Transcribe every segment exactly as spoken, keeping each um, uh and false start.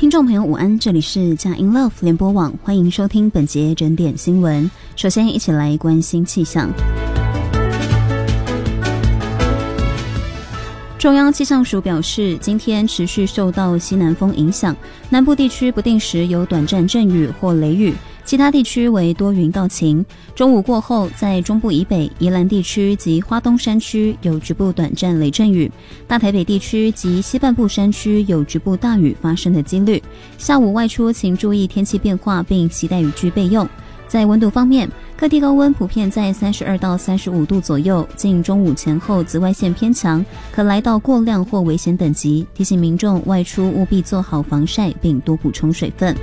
听众朋友午安，这里是佳音 Love 联播网，欢迎收听本节整点新闻。首先一起来关心气象。中央气象署表示，今天持续受到西南风影响，南部地区不定时有短暂阵雨或雷雨，其他地区为多云到晴。中午过后，在中部以北、宜兰地区及花东山区有局部短暂雷阵雨，大台北地区及西半部山区有局部大雨发生的几率。下午外出请注意天气变化，并携带雨具备用。在温度方面，各地高温普遍在三十二到三十五度左右，近中午前后紫外线偏强，可来到过量或危险等级，提醒民众外出务必做好防晒，并多补充水分。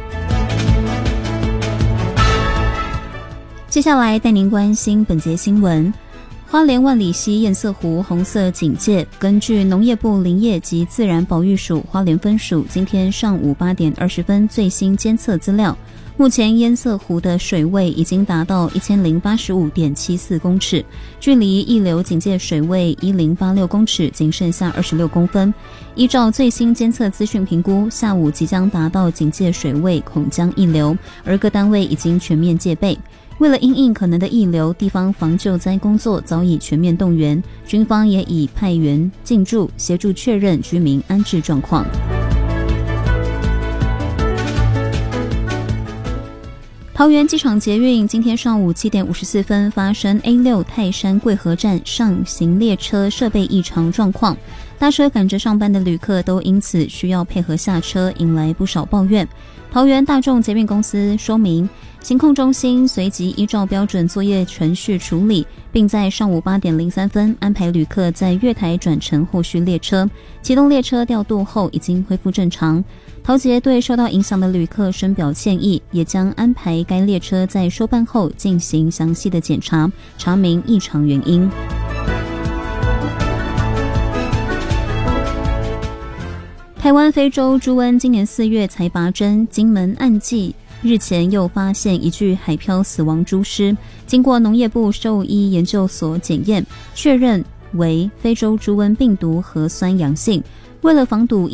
接下来带您关心本节新闻。花莲万里溪堰塞湖红色警戒，根据农业部林业及自然保育署花莲分署今天上午八点二十分最新监测资料，目前堰塞湖的水位已经达到一千零八十五点七四公尺，距离溢流警戒水位一零八六公尺仅剩下二十六公分。依照最新监测资讯评估，下午即将达到警戒水位，恐将溢流，而各单位已经全面戒备。为了因应可能的溢流，地方防救灾工作早已全面动员，军方也已派员进驻，协助确认居民安置状况。桃园机场捷运今天上午七点五十四分发生 A 六 泰山贵和站上行列车设备异常状况，搭车赶着上班的旅客都因此需要配合下车，引来不少抱怨。桃园大众捷运公司说明，行控中心随即依照标准作业程序处理，并在上午八点零三分安排旅客在月台转乘后续列车，启动列车调度后已经恢复正常。桃捷对受到影响的旅客深表歉意，也将安排该列车在收班后进行详细的检查，查明异常原因。台湾非洲猪瘟今年四月才拔针，金门岸际日前又发现一具海漂死亡猪尸，经过农业部兽医研究所检验，确认为非洲猪瘟病毒核酸阳性。为了防堵